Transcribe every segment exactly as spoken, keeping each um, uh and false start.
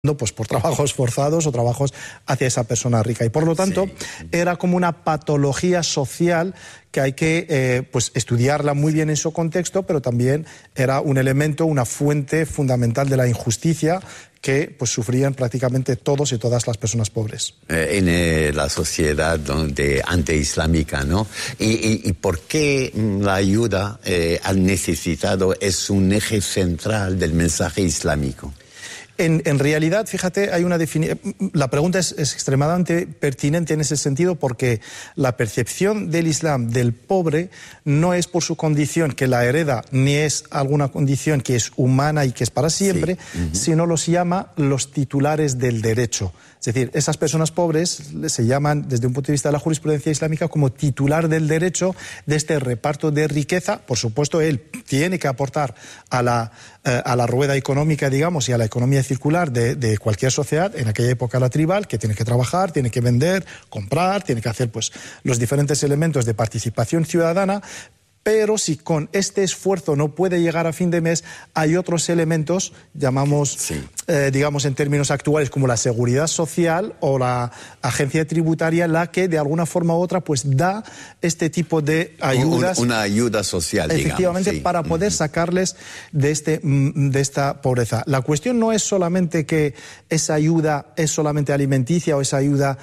pues por trabajos forzados o trabajos hacia esa persona rica. Y por lo tanto, sí. era como una patología social que hay que eh, pues estudiarla muy bien en su contexto, pero también era un elemento, una fuente fundamental de la injusticia que pues sufrían prácticamente todos y todas las personas pobres. Eh, en eh, la sociedad donde antiislámica, ¿no? Y, y, y por qué la ayuda eh, al necesitado es un eje central del mensaje islámico. En, en realidad, fíjate, hay una definición. La pregunta es, es extremadamente pertinente en ese sentido porque la percepción del Islam del pobre no es por su condición que la hereda, ni es alguna condición que es humana y que es para siempre, sí. uh-huh. sino los llama los titulares del derecho. Es decir, esas personas pobres se llaman, desde un punto de vista de la jurisprudencia islámica, como titular del derecho de este reparto de riqueza. Por supuesto, él tiene que aportar a la, eh, a la rueda económica, digamos, y a la economía circular de, de cualquier sociedad, en aquella época la tribal, que tiene que trabajar, tiene que vender, comprar, tiene que hacer pues, los diferentes elementos de participación ciudadana. Pero si con este esfuerzo no puede llegar a fin de mes, hay otros elementos, llamamos, sí. eh, digamos en términos actuales, como la seguridad social o la agencia tributaria, la que de alguna forma u otra pues da este tipo de ayudas. Un, una ayuda social, efectivamente, digamos, sí. para poder sacarles de, este, de esta pobreza. La cuestión no es solamente que esa ayuda es solamente alimenticia o esa ayuda,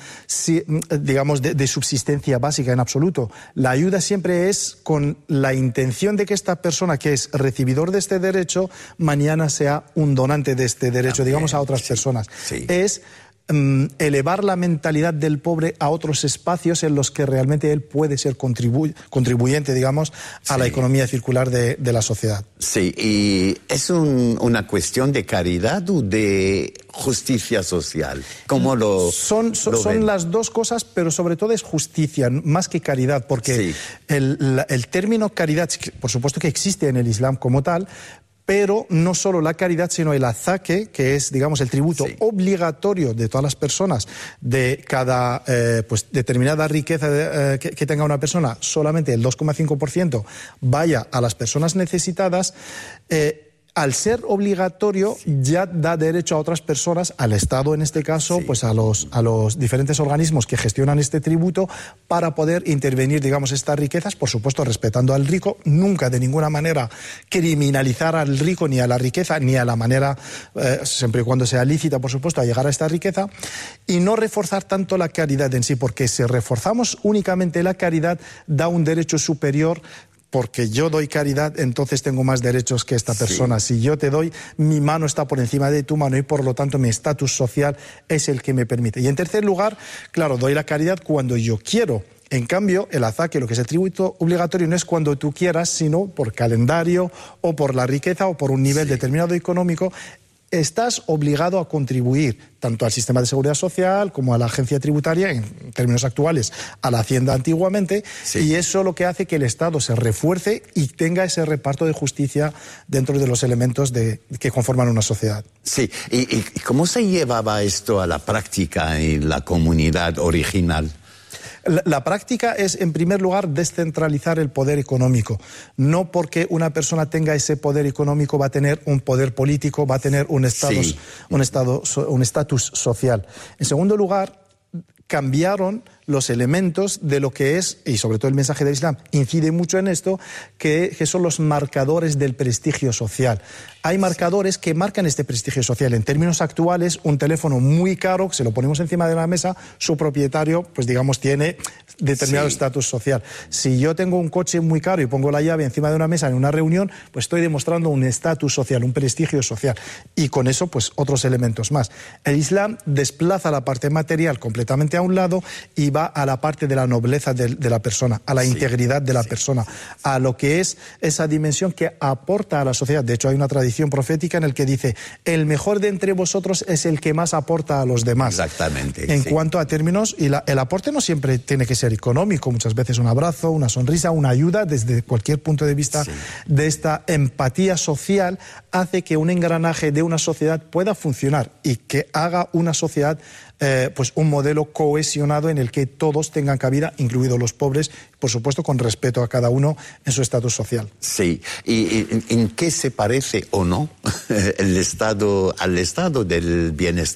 digamos, de, de subsistencia básica en absoluto. La ayuda siempre es con la intención de que esta persona que es recibidor de este derecho mañana sea un donante de este derecho, también, digamos, a otras sí, personas. Sí. Es um, elevar la mentalidad del pobre a otros espacios en los que realmente él puede ser contribu contribuyente, digamos, a sí. la economía circular de, de la sociedad. Sí, y es un, una cuestión de caridad o de justicia social. ¿Cómo lo Son, son, lo son las dos cosas, pero sobre todo es justicia, más que caridad, porque sí. el, la, el término caridad, por supuesto que existe en el Islam como tal, pero no solo la caridad, sino el azaque, que es, digamos, el tributo sí. obligatorio de todas las personas, de cada eh, pues, determinada riqueza de, eh, que, que tenga una persona, solamente el dos coma cinco por ciento vaya a las personas necesitadas. Eh, Al ser obligatorio, ya da derecho a otras personas, al Estado en este caso, sí. pues a los, a los diferentes organismos que gestionan este tributo, para poder intervenir, digamos, estas riquezas, por supuesto, respetando al rico, nunca de ninguna manera criminalizar al rico, ni a la riqueza, ni a la manera, eh, siempre y cuando sea lícita, por supuesto, a llegar a esta riqueza, y no reforzar tanto la caridad en sí, porque si reforzamos únicamente la caridad, da un derecho superior. Porque yo doy caridad, entonces tengo más derechos que esta persona. Sí. Si yo te doy, mi mano está por encima de tu mano y por lo tanto mi estatus social es el que me permite. Y en tercer lugar, claro, doy la caridad cuando yo quiero. En cambio, el azaque, lo que es el tributo obligatorio, no es cuando tú quieras, sino por calendario o por la riqueza o por un nivel sí. determinado económico. Estás obligado a contribuir tanto al sistema de seguridad social como a la agencia tributaria, en términos actuales, a la hacienda antiguamente, sí. y eso lo que hace que el Estado se refuerce y tenga ese reparto de justicia dentro de los elementos de, que conforman una sociedad. Sí, ¿Y, y cómo se llevaba esto a la práctica en la comunidad original? La, la práctica es, en primer lugar, descentralizar el poder económico. No porque una persona tenga ese poder económico va a tener un poder político, va a tener un estatus, sí. un estado, un estatus social. En segundo lugar, cambiaron los elementos de lo que es, y sobre todo el mensaje del Islam incide mucho en esto, que, que son los marcadores del prestigio social. Hay marcadores que marcan este prestigio social. En términos actuales, un teléfono muy caro, se lo ponemos encima de la mesa, su propietario, pues digamos, tiene determinado estatus sí. social. Si yo tengo un coche muy caro y pongo la llave encima de una mesa en una reunión, pues estoy demostrando un estatus social, un prestigio social. Y con eso, pues otros elementos más. El Islam desplaza la parte material completamente a un lado y va a la parte de la nobleza de, de la persona, a la sí. integridad de la sí. persona, a lo que es esa dimensión que aporta a la sociedad. De hecho, hay una tradición profética en el que dice, el mejor de entre vosotros es el que más aporta a los demás. Exactamente. En sí. cuanto a términos, y la, el aporte no siempre tiene que ser económico, muchas veces un abrazo, una sonrisa, una ayuda, desde cualquier punto de vista sí. de esta empatía social, hace que un engranaje de una sociedad pueda funcionar y que haga una sociedad eh, pues un modelo cohesionado en el que todos tengan cabida, incluidos los pobres, por supuesto con respeto a cada uno en su estatus social. Sí, ¿y en, en qué se parece o no el estado al estado del bienestar